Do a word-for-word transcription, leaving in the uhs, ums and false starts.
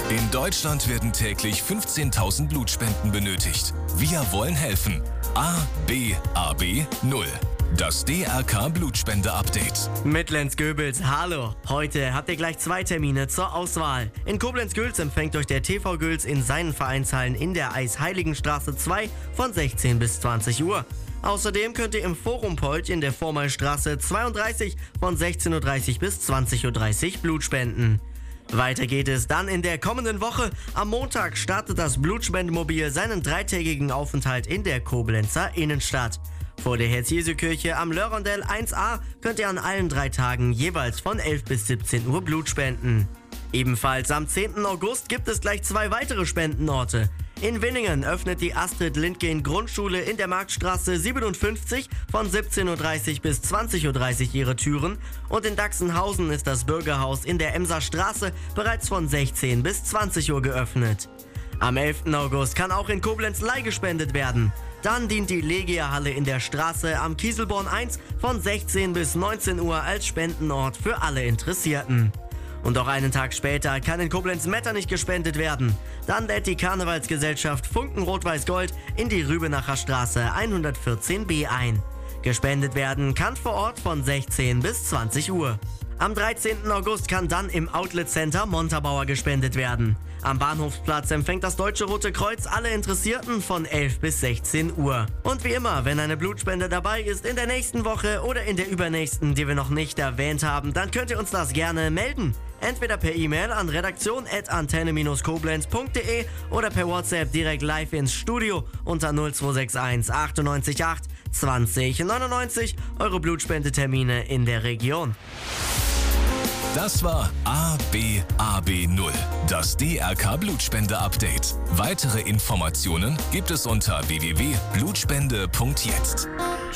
In Deutschland werden täglich fünfzehntausend Blutspenden benötigt. Wir wollen helfen. A B A B null. Das D R K Blutspende-Update. Mit Lenz Göbels, hallo. Heute habt ihr gleich zwei Termine zur Auswahl. In Koblenz-Gülz empfängt euch der T V Gülz in seinen Vereinshallen in der Eisheiligenstraße zwei von sechzehn bis zwanzig Uhr. Außerdem könnt ihr im Forum Polt in der Vormalstraße zweiunddreißig von sechzehn Uhr dreißig bis zwanzig Uhr dreißig Blut spenden. Weiter geht es dann in der kommenden Woche. Am Montag startet das Blutspendemobil seinen dreitägigen Aufenthalt in der Koblenzer Innenstadt. Vor der Herz-Jesu-Kirche am Lörrondell eins a könnt ihr an allen drei Tagen jeweils von elf bis siebzehn Uhr Blut spenden. Ebenfalls am zehnten August gibt es gleich zwei weitere Spendenorte. In Winningen öffnet die Astrid-Lindgren-Grundschule in der Marktstraße siebenundfünfzig von siebzehn Uhr dreißig bis zwanzig Uhr dreißig ihre Türen und in Dachsenhausen ist das Bürgerhaus in der Emser Straße bereits von sechzehn bis zwanzig Uhr geöffnet. Am elften August kann auch in Koblenz Leih gespendet werden. Dann dient die Legia-Halle in der Straße am Kieselborn eins von sechzehn bis neunzehn Uhr als Spendenort für alle Interessierten. Und auch einen Tag später kann in Koblenz-Metternich gespendet werden. Dann lädt die Karnevalsgesellschaft Funken Rot-Weiß-Gold in die Rübenacher Straße hundertvierzehn b ein. Gespendet werden kann vor Ort von sechzehn bis zwanzig Uhr. Am dreizehnten August kann dann im Outlet Center Montabaur gespendet werden. Am Bahnhofsplatz empfängt das Deutsche Rote Kreuz alle Interessierten von elf bis sechzehn Uhr. Und wie immer, wenn eine Blutspende dabei ist in der nächsten Woche oder in der übernächsten, die wir noch nicht erwähnt haben, dann könnt ihr uns das gerne melden. Entweder per E-Mail an redaktion at antenne dash koblenz punkt de oder per WhatsApp direkt live ins Studio unter null zwei sechs eins achtundneunzig acht zwanzig neunundneunzig. Eure Blutspendetermine in der Region. Das war A B A B null, das D R K Blutspende-Update. Weitere Informationen gibt es unter w w w punkt blutspende punkt jetzt.